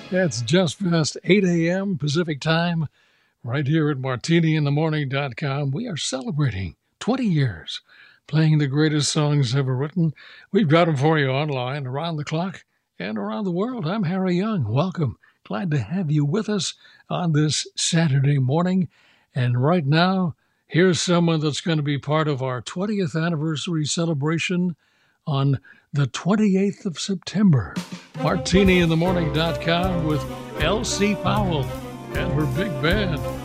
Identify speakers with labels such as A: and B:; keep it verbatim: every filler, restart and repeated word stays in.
A: It's just past eight a.m. Pacific time, right here at martini in the morning dot com. We are celebrating twenty years playing the greatest songs ever written. We've got them for you online, around the clock, and around the world. I'm Harry Young. Welcome. Glad to have you with us on this Saturday morning. And right now, here's someone that's going to be part of our twentieth anniversary celebration on the twenty-eighth of September. martini in the morning dot com with L C Powell and her big band.